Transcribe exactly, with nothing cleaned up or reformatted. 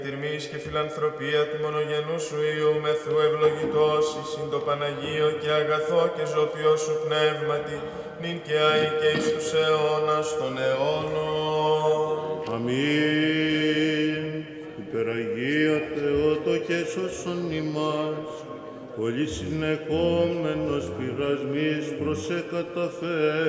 Τιμής και φιλανθρωπία του μονογενού σου Υιού μεθού ευλογητός εισιν το Παναγίο και αγαθό και ζωπιό σου πνεύματι, νυν και αεί και εις τους αιώνας των αιώνων. Αμήν. Υπεραγία Θεότο και σώσον ημάς, πολύ συνεχόμενος πειρασμής προσεκαταφέρει.